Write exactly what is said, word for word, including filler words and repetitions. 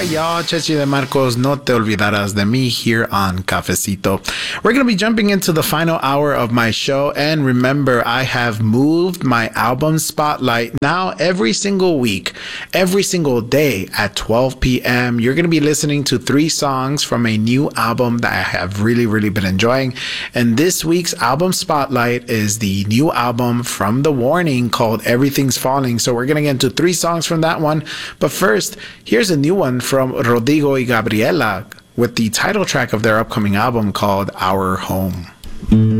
right, y'all. Chechi de Marcos, No Te Olvidarás de Mí here on Cafecito. We're going to be jumping into the final hour of my show. And remember, I have moved my album spotlight now every single week, every single day at twelve p.m. You're going to be listening to three songs from a new album that I have really, really been enjoying. And this week's album spotlight is the new album from The Warning called Everything's Falling. So we're going to get into three songs from that one. But first, here's a new one from Rodrigo y Gabriela with the title track of their upcoming album called Our Home.